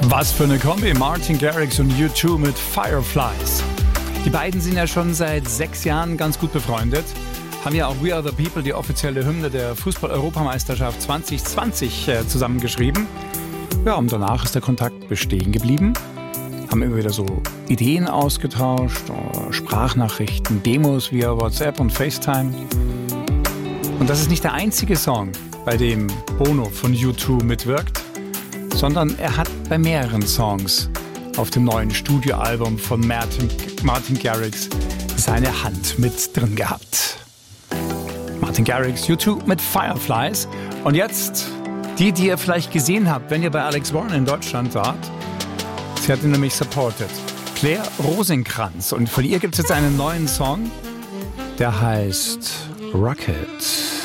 Was für eine Kombi, Martin Garrix und U2 mit Fireflies. Die beiden sind ja schon seit 6 Jahren ganz gut befreundet, haben ja auch We Are The People, die offizielle Hymne der Fußball-Europameisterschaft 2020 zusammengeschrieben. Ja, und danach ist der Kontakt bestehen geblieben, haben immer wieder so Ideen ausgetauscht, Sprachnachrichten, Demos via WhatsApp und FaceTime. Und das ist nicht der einzige Song, bei dem Bono von U2 mitwirkt, sondern er hat bei mehreren Songs auf dem neuen Studioalbum von Martin Garrix seine Hand mit drin gehabt. Martin Garrix, U2 mit Fireflies. Und jetzt die ihr vielleicht gesehen habt, wenn ihr bei Alex Warren in Deutschland wart. Sie hat ihn nämlich supported. Claire Rosenkranz. Und von ihr gibt es jetzt einen neuen Song, der heißt Rocket.